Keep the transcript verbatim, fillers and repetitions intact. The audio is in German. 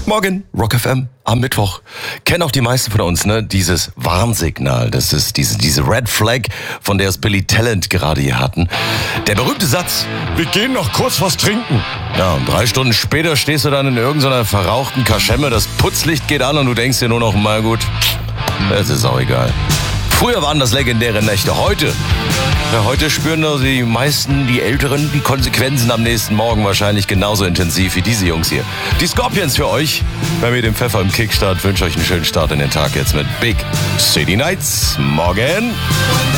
Morgen, Rock F M am Mittwoch. Kennen auch die meisten von uns, ne? Dieses Warnsignal, das ist diese, diese Red Flag, von der es Billy Talent gerade hier hatten. Der berühmte Satz, wir gehen noch kurz was trinken. Ja, und drei Stunden später stehst du dann in irgendeiner verrauchten Kaschemme, das Putzlicht geht an und du denkst dir nur noch, mal gut, es ist auch egal. Früher waren das legendäre Nächte, heute, ja, heute spüren also die meisten, die Älteren, die Konsequenzen am nächsten Morgen wahrscheinlich genauso intensiv wie diese Jungs hier. Die Scorpions für euch, bei mir dem Pfeffer im Kickstart, wünsche euch einen schönen Start in den Tag jetzt mit Big City Nights. Morgen!